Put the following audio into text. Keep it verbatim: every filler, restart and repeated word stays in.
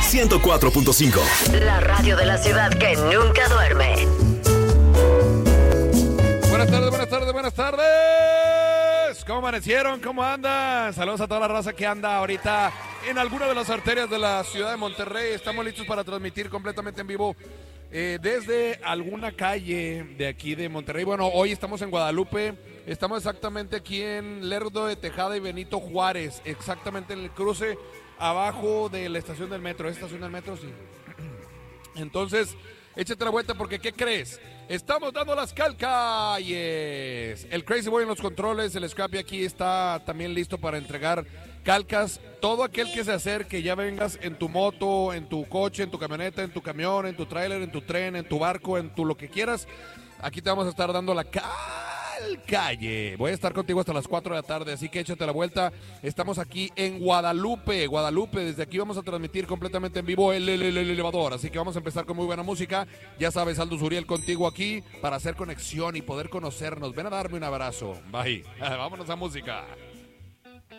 ciento cuatro punto cinco. La radio de la ciudad que nunca duerme. Buenas tardes, buenas tardes, buenas tardes. ¿Cómo amanecieron? ¿Cómo andan? Saludos a toda la raza que anda ahorita en alguna de las arterias de la ciudad de Monterrey. Estamos listos para transmitir completamente en vivo eh, desde alguna calle de aquí de Monterrey. Bueno, hoy estamos en Guadalupe. Estamos exactamente aquí en Lerdo de Tejada y Benito Juárez. Exactamente en el cruce abajo de la estación del metro. ¿Es estación del metro? Sí. Entonces, échate la vuelta porque ¿qué crees? Estamos dando las calcalles. El Crazy Boy en los controles, el Scrappy aquí está también listo para entregar calcas. Todo aquel que se acerque, ya vengas en tu moto, en tu coche, en tu camioneta, en tu camión, en tu tráiler, en tu tren, en tu barco, en tu lo que quieras. Aquí te vamos a estar dando la calcalle. Voy a estar contigo hasta las cuatro de la tarde, así que échate la vuelta. Estamos aquí en Guadalupe, Guadalupe. Desde aquí vamos a transmitir completamente en vivo el, el, el, el elevador. Así que vamos a empezar con muy buena música. Ya sabes, Aldo Zuriel contigo aquí para hacer conexión y poder conocernos. Ven a darme un abrazo. Bye. Vámonos a música.